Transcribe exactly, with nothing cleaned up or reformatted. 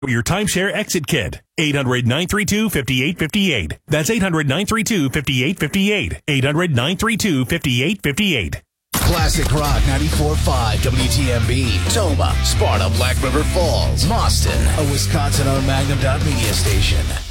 your timeshare exit kit. eight hundred, nine three two, five eight five eight. That's eight hundred, nine three two, five eight five eight. eight hundred, nine three two, five eight five eight. Classic Rock ninety-four point five W T M B, Toma, Sparta, Black River Falls, Boston, a Wisconsin-owned Magnum Dot Media station.